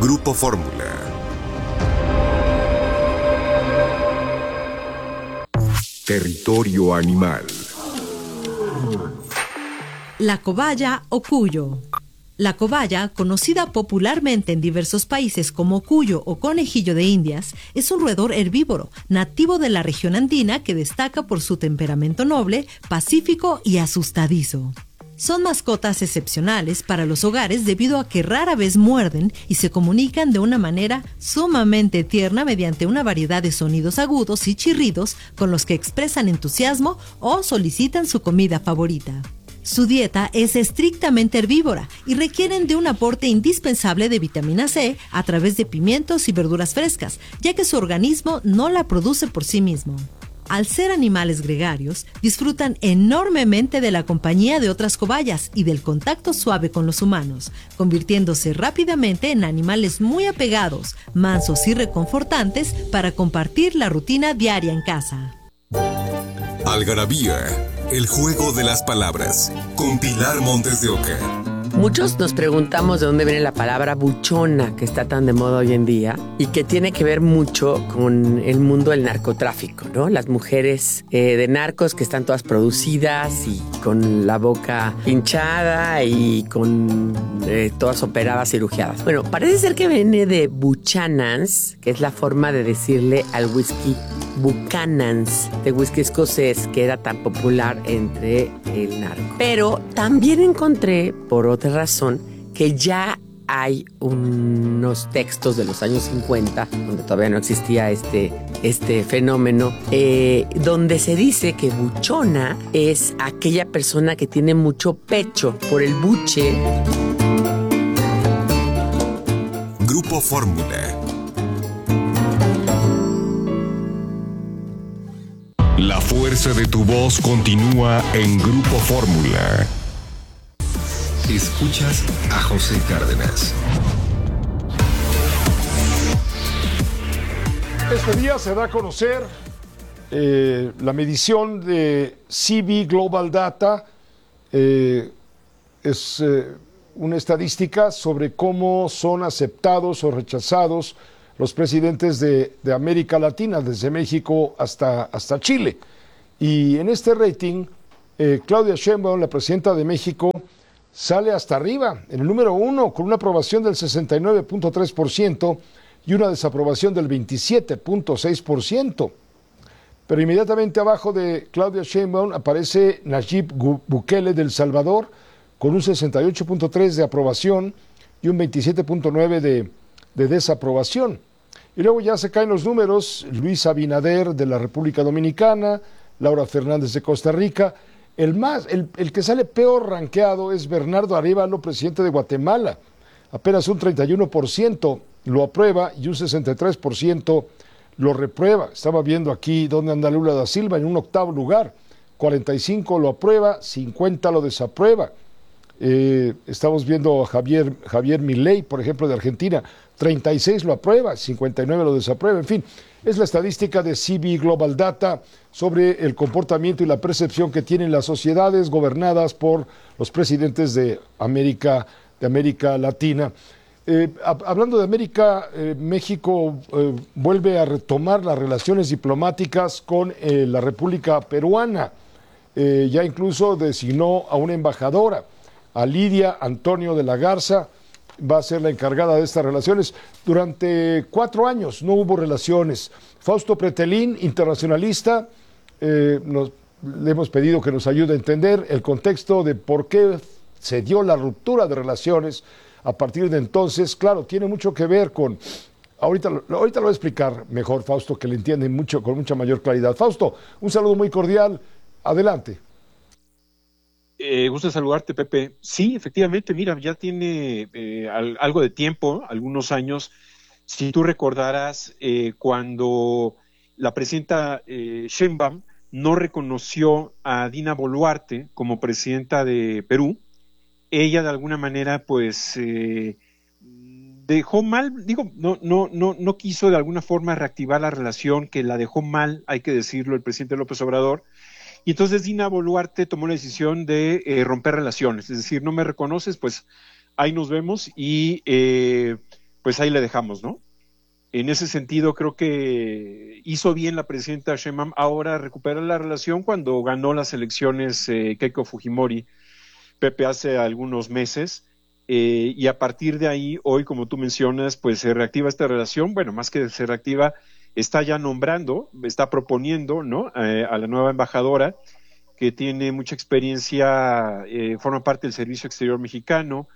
Grupo Fórmula. Territorio animal. La cobaya o cuyo. La cobaya, conocida popularmente en diversos países como cuyo o conejillo de Indias, es un roedor herbívoro, nativo de la región andina que destaca por su temperamento noble, pacífico y asustadizo. Son mascotas excepcionales para los hogares debido a que rara vez muerden y se comunican de una manera sumamente tierna mediante una variedad de sonidos agudos y chirridos con los que expresan entusiasmo o solicitan su comida favorita. Su dieta es estrictamente herbívora y requieren de un aporte indispensable de vitamina C a través de pimientos y verduras frescas, ya que su organismo no la produce por sí mismo. Al ser animales gregarios, disfrutan enormemente de la compañía de otras cobayas y del contacto suave con los humanos, convirtiéndose rápidamente en animales muy apegados, mansos y reconfortantes para compartir la rutina diaria en casa. Algarabía, el juego de las palabras, con Pilar Montes de Oca. Muchos nos preguntamos de dónde viene la palabra buchona, que está tan de moda hoy en día y que tiene que ver mucho con el mundo del narcotráfico, ¿no? Las mujeres de narcos que están todas producidas y con la boca hinchada y con todas operadas, cirugiadas. Bueno, parece ser que viene de Buchanans, que es la forma de decirle al whisky Buchanan's, de whisky escocés, que era tan popular entre el narco. Pero también encontré, por otra razón, que ya hay unos textos de los años 50, donde todavía no existía este fenómeno, donde se dice que buchona es aquella persona que tiene mucho pecho por el buche. Grupo Fórmula. La fuerza de tu voz continúa en Grupo Fórmula. Escuchas a José Cárdenas. Este día se da a conocer la medición de CB Global Data. Es una estadística sobre cómo son aceptados o rechazados los presidentes de América Latina, desde México hasta Chile. Y en este rating, Claudia Sheinbaum, la presidenta de México, sale hasta arriba, en el número 1, con una aprobación del 69.3% y una desaprobación del 27.6%. Pero inmediatamente abajo de Claudia Sheinbaum aparece Nayib Bukele de El Salvador, con un 68.3% de aprobación y un 27.9% de desaprobación. Y luego ya se caen los números: Luis Abinader de la República Dominicana, Laura Fernández de Costa Rica. El que sale peor rankeado es Bernardo Arévalo, presidente de Guatemala. Apenas un 31% lo aprueba y un 63% lo reprueba. Estaba viendo aquí dónde anda Lula da Silva, en un 8º lugar. 45 lo aprueba, 50 lo desaprueba. Estamos viendo a Javier Milei, por ejemplo, de Argentina. 36 lo aprueba, 59 lo desaprueba. En fin, es la estadística de CB Global Data sobre el comportamiento y la percepción que tienen las sociedades gobernadas por los presidentes de América Latina. Hablando de América, México vuelve a retomar las relaciones diplomáticas con la República Peruana. Ya incluso designó a una embajadora, a Lidia Antonio de la Garza. Va a ser la encargada de estas relaciones. Durante 4 años no hubo relaciones. Fausto Pretelín, internacionalista, le hemos pedido que nos ayude a entender el contexto de por qué se dio la ruptura de relaciones a partir de entonces. Claro, tiene mucho que ver con... Ahorita lo voy a explicar mejor, Fausto, que le entiende mucho, con mucha mayor claridad. Fausto, un saludo muy cordial. Adelante. Gusto saludarte, Pepe. Sí, efectivamente, mira, ya tiene algo de tiempo, algunos años. Si tú recordarás, cuando la presidenta Sheinbaum no reconoció a Dina Boluarte como presidenta de Perú, ella de alguna manera, pues, dejó mal, no quiso de alguna forma reactivar la relación, que la dejó mal, hay que decirlo, el presidente López Obrador. Y entonces Dina Boluarte tomó la decisión de romper relaciones, es decir, no me reconoces, pues ahí nos vemos, y pues ahí le dejamos, ¿no? En ese sentido, creo que hizo bien la presidenta Sheinbaum ahora recuperar la relación cuando ganó las elecciones Keiko Fujimori, Pepe, hace algunos meses, y a partir de ahí, hoy, como tú mencionas, pues se reactiva esta relación. Bueno, más que se reactiva, está ya nombrando, está proponiendo, ¿no?, a la nueva embajadora, que tiene mucha experiencia, forma parte del Servicio Exterior Mexicano,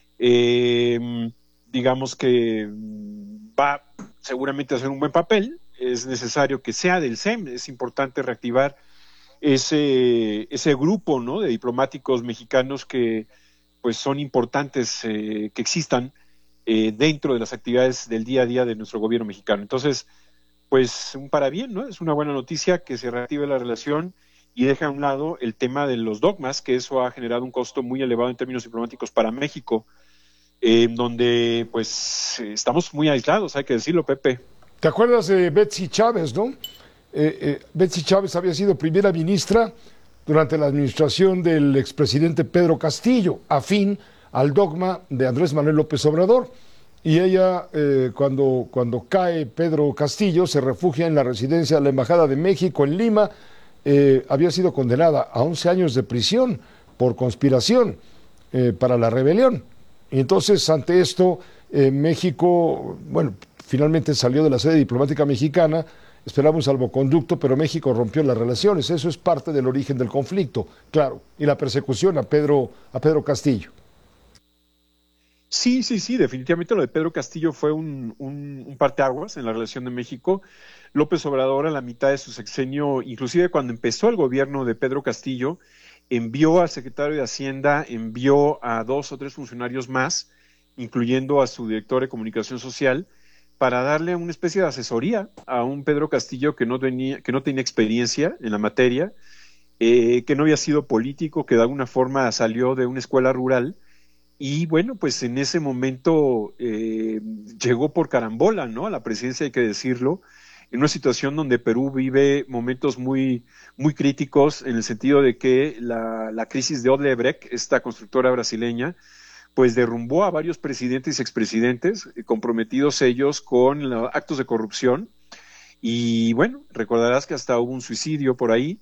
digamos que va seguramente a hacer un buen papel. Es necesario que sea del SEM, es importante reactivar ese grupo, ¿no?, de diplomáticos mexicanos que pues son importantes que existan dentro de las actividades del día a día de nuestro gobierno mexicano. Entonces, pues un parabién, ¿no? Es una buena noticia que se reactive la relación y deja a un lado el tema de los dogmas, que eso ha generado un costo muy elevado en términos diplomáticos para México, donde pues estamos muy aislados, hay que decirlo, Pepe. ¿Te acuerdas de Betsy Chávez, no? Betsy Chávez había sido primera ministra durante la administración del expresidente Pedro Castillo, afín al dogma de Andrés Manuel López Obrador. Y ella, cuando cae Pedro Castillo, se refugia en la residencia de la Embajada de México en Lima. Había sido condenada a 11 años de prisión por conspiración para la rebelión. Y entonces, ante esto, México, bueno, finalmente salió de la sede diplomática mexicana. Esperaba un salvoconducto, pero México rompió las relaciones. Eso es parte del origen del conflicto, claro, y la persecución a Pedro Castillo. Sí, definitivamente lo de Pedro Castillo fue un parteaguas en la relación de México. López Obrador, a la mitad de su sexenio, inclusive cuando empezó el gobierno de Pedro Castillo, envió al secretario de Hacienda, envió a 2 o 3 funcionarios más, incluyendo a su director de comunicación social, para darle una especie de asesoría a un Pedro Castillo que no tenía experiencia en la materia, que no había sido político, que de alguna forma salió de una escuela rural, y bueno, pues en ese momento llegó por carambola, ¿no?, a la presidencia, hay que decirlo, en una situación donde Perú vive momentos muy, muy críticos, en el sentido de que la crisis de Odebrecht, esta constructora brasileña, pues derrumbó a varios presidentes y expresidentes, comprometidos ellos con actos de corrupción, y bueno, recordarás que hasta hubo un suicidio por ahí,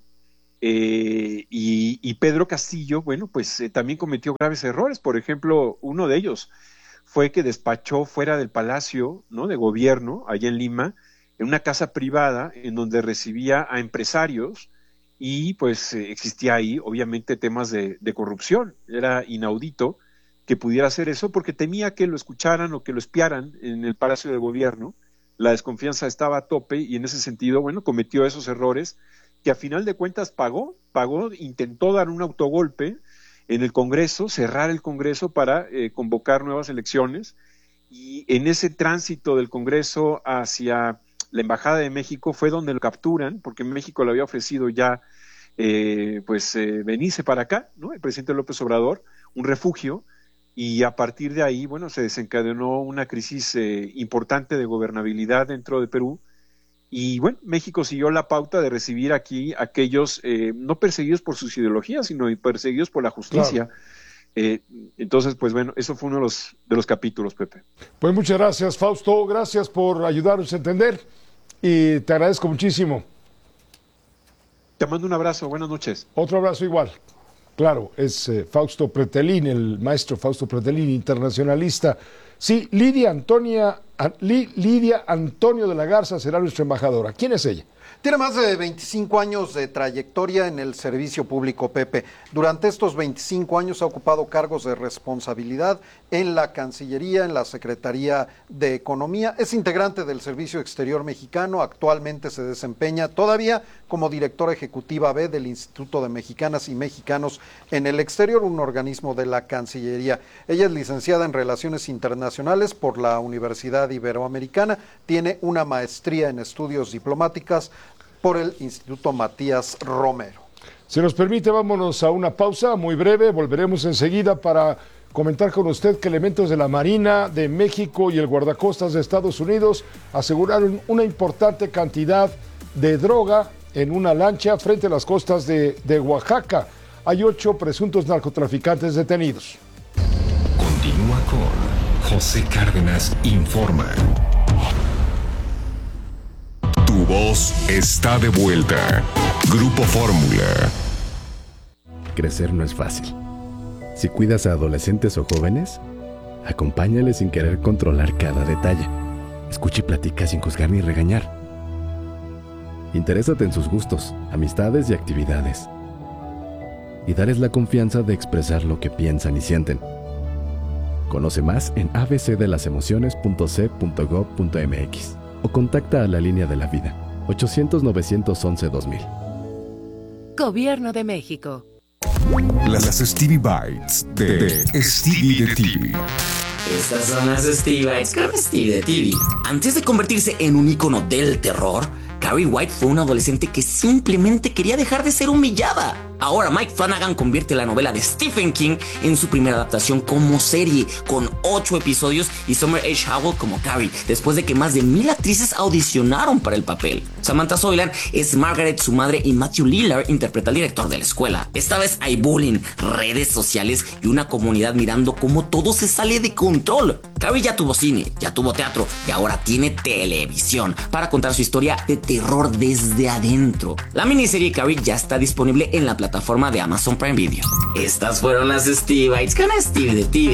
y Pedro Castillo, bueno, pues también cometió graves errores. Por ejemplo, uno de ellos fue que despachó fuera del Palacio, ¿no?, de Gobierno, allá en Lima, en una casa privada en donde recibía a empresarios, y pues existía ahí obviamente temas de corrupción. Era inaudito que pudiera hacer eso, porque temía que lo escucharan o que lo espiaran en el Palacio de Gobierno. La desconfianza estaba a tope, y en ese sentido, bueno, cometió esos errores que a final de cuentas pagó, intentó dar un autogolpe en el Congreso, cerrar el Congreso para convocar nuevas elecciones, y en ese tránsito del Congreso hacia la Embajada de México fue donde lo capturan, porque México le había ofrecido ya venirse para acá, ¿no?, el presidente López Obrador, un refugio, y a partir de ahí, bueno, se desencadenó una crisis importante de gobernabilidad dentro de Perú, y bueno, México siguió la pauta de recibir aquí a aquellos no perseguidos por sus ideologías, sino perseguidos por la justicia. Claro. Entonces, pues bueno, eso fue uno de los capítulos, Pepe. Pues muchas gracias, Fausto, gracias por ayudarnos a entender, y te agradezco muchísimo. Te mando un abrazo, buenas noches. Otro abrazo igual. Claro, es Fausto Pretelín, el maestro Fausto Pretelín, internacionalista. Sí, Lidia Antonio de la Garza será nuestra embajadora. ¿Quién es ella? Tiene más de 25 años de trayectoria en el servicio público, Pepe. Durante estos 25 años ha ocupado cargos de responsabilidad en la Cancillería, en la Secretaría de Economía. Es integrante del Servicio Exterior Mexicano. Actualmente se desempeña todavía como directora ejecutiva B del Instituto de Mexicanas y Mexicanos en el Exterior, un organismo de la Cancillería. Ella es licenciada en Relaciones Internacionales por la Universidad Iberoamericana. Tiene una maestría en Estudios Diplomáticas por el Instituto Matías Romero. Si nos permite, vámonos a una pausa muy breve. Volveremos enseguida para comentar con usted que elementos de la Marina de México y el guardacostas de Estados Unidos aseguraron una importante cantidad de droga en una lancha frente a las costas de Oaxaca. Hay 8 presuntos narcotraficantes detenidos. Continúa con José Cárdenas informa. Tu voz está de vuelta. Grupo Fórmula. Crecer no es fácil. Si cuidas a adolescentes o jóvenes, acompáñales sin querer controlar cada detalle. Escucha y platica sin juzgar ni regañar. Interésate en sus gustos, amistades y actividades. Y darles la confianza de expresar lo que piensan y sienten. Conoce más en abcdelasemociones.c.gov.mx o contacta a la línea de la vida 800-911-2000. Gobierno de México. Las Stevie Bites de Stevie de TV. Estas son las Stevie Bites con Stevie de TV. Antes de convertirse en un ícono del terror, Carrie White fue una adolescente que simplemente quería dejar de ser humillada. Ahora Mike Flanagan convierte la novela de Stephen King en su primera adaptación como serie, con 8 episodios y Summer H. Howell como Carrie, después de que más de 1000 actrices audicionaron para el papel. Samantha Soilan es Margaret, su madre, y Matthew Lillard interpreta al director de la escuela. Esta vez hay bullying, redes sociales y una comunidad mirando cómo todo se sale de control. Carrie ya tuvo cine, ya tuvo teatro y ahora tiene televisión para contar su historia de terror desde adentro. La miniserie Carrie ya está disponible en la plataforma de Amazon Prime Video. Estas fueron las Stevie Bites con Stevie de TV.